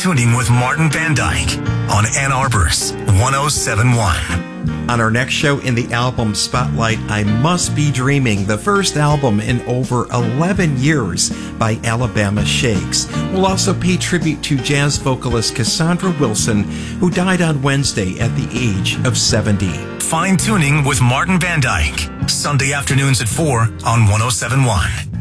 Tuning with Martin Van Dyke on Ann Arbor's 1071. On our next show in the album Spotlight, I Must Be Dreaming, the first album in over 11 years by Alabama Shakes. We'll also pay tribute to jazz vocalist Cassandra Wilson, who died on Wednesday at the age of 70. Fine Tuning with Martin Van Dyke, Sunday afternoons at 4 on 1071.